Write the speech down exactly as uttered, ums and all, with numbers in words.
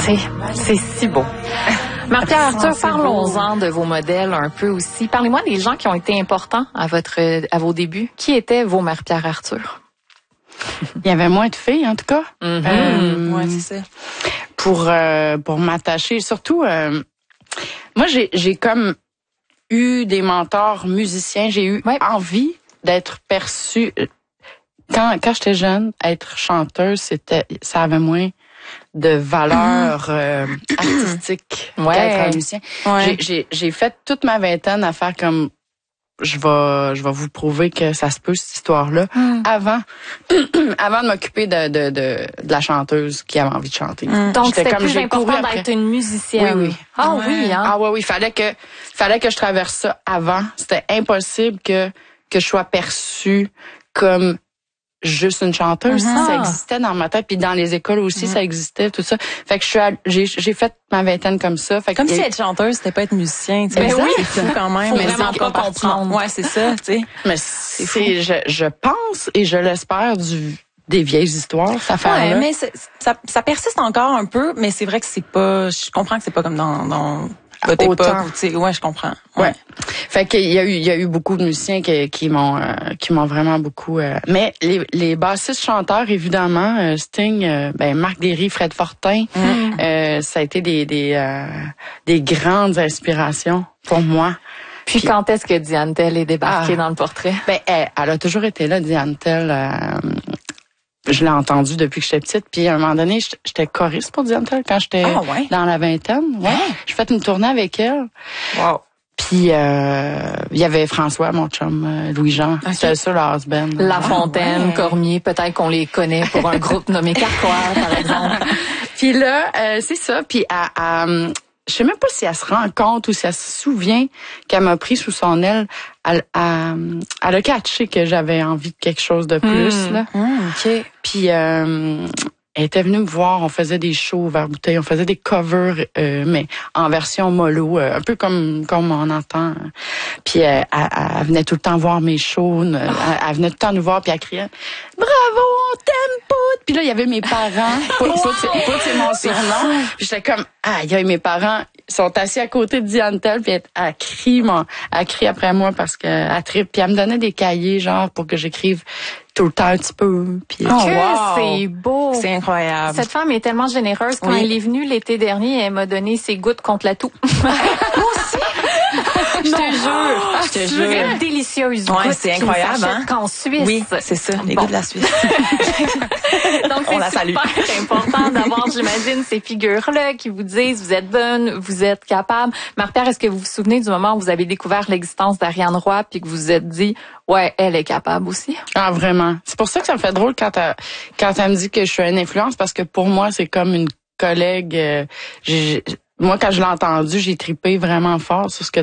C'est, c'est si beau. Marie-Pierre Arthur, parlons-en de vos modèles un peu aussi. Parlez-moi des gens qui ont été importants à votre, à vos débuts. Qui étaient vos Marie-Pierre Arthur? Il y avait moins de filles, en tout cas. Mm-hmm. Euh, ouais, c'est ça. Pour, euh, pour m'attacher. Surtout, euh, moi, j'ai, j'ai comme eu des mentors musiciens. J'ai eu ouais. envie d'être perçue. Quand, quand j'étais jeune, être chanteuse, c'était, ça avait moins de valeur euh, artistique ouais. qu'être musicien. Ouais. J'ai, j'ai, j'ai fait toute ma vingtaine à faire comme je vais je vais vous prouver que ça se peut cette histoire-là mm. avant avant de m'occuper de, de de de la chanteuse qui avait envie de chanter. Mm. Donc c'était plus important d'être une musicienne. Oui oui. Ah ouais. oui hein. Ah ouais oui, fallait que fallait que je traverse ça avant, c'était impossible que que je sois perçue comme juste une chanteuse, mm-hmm. ça existait dans ma tête, puis dans les écoles aussi, mm-hmm. ça existait, tout ça. Fait que je suis, à, j'ai, j'ai fait ma vingtaine comme ça. Fait que comme si être chanteuse, c'était pas être musicien, tu sais. Mais oui, c'est fou quand même. Faut mais vraiment pas comprendre. Ouais, c'est ça, tu sais. Mais c'est, c'est je, je pense et je l'espère du des vieilles histoires, ça fait. Ouais, mais c'est, ça, ça persiste encore un peu, mais c'est vrai que c'est pas. Je comprends que c'est pas comme dans. dans votre époque, tu sais, ouais, je comprends. Ouais. ouais. Fait qu'il y a eu, il y a eu beaucoup de musiciens qui, qui m'ont, euh, qui m'ont vraiment beaucoup. Euh, mais les, les bassistes chanteurs, évidemment, euh, Sting, euh, ben Marc Derry, Fred Fortin, mm. euh, ça a été des, des, euh, des grandes inspirations pour moi. Puis, Puis quand est-ce que Diane Tell est débarquée ah, dans le portrait? Ben, elle, elle a toujours été là, Diane Tell. Euh, Je l'ai entendu depuis que j'étais petite. Puis à un moment donné, j'étais choriste pour Diane Tell quand j'étais ah, ouais. dans la vingtaine. Ouais. Hein? J'ai fait une tournée avec elle. Wow. Puis euh, il y avait François, mon chum, euh, Louis-Jean. Okay. C'était ça, le husband. La Fontaine, ah, ouais. Cormier, peut-être qu'on les connaît pour un groupe nommé Carquois, par exemple. Puis là, euh, c'est ça. Puis à, à je sais même pas si elle se rend compte ou si elle se souvient qu'elle m'a pris sous son aile. Elle, elle, elle a catché que j'avais envie de quelque chose de plus. Mmh. Là. Mmh, OK. Puis euh, elle était venue me voir. On faisait des shows vers bouteille. On faisait des covers, euh, mais en version mollo, euh, un peu comme comme on entend. Puis euh, elle, elle venait tout le temps voir mes shows. Elle, elle venait tout le temps nous voir, puis elle criait « Bravo, on t'aime, Pout! » Puis là, il y avait mes parents. Pout, Pout, c'est, Pout, c'est mon surnom. Puis j'étais comme « Ah, il y a mes parents. » Ils sont assis à côté de Diane Tell, puis elle, elle crie, mon, elle crie après moi parce qu'elle tripe. Puis elle me donnait des cahiers, genre, pour que j'écrive tout le temps un petit peu. Puis oh, wow. C'est beau. C'est incroyable. Cette femme est tellement généreuse. Quand oui. elle est venue l'été dernier, elle m'a donné ses gouttes contre la toux. Moi aussi? Je te jure. Ah, je te jure. Une délicieuse ouais, goutte. C'est incroyable, hein? Qu'en Suisse. Oui, c'est ça. Les bon. gouttes de la Suisse. Donc, c'est la super important d'avoir, j'imagine, ces figures-là qui vous disent, vous êtes bonne, vous êtes capable. Marie-Pierre, est-ce que vous vous souvenez du moment où vous avez découvert l'existence d'Ariane Roy puis que vous vous êtes dit, ouais, elle est capable aussi? Ah, vraiment. C'est pour ça que ça me fait drôle quand elle, quand elle me dit que je suis une influence parce que pour moi, c'est comme une collègue. Euh, j'ai, moi, quand je l'ai entendue, j'ai trippé vraiment fort sur ce que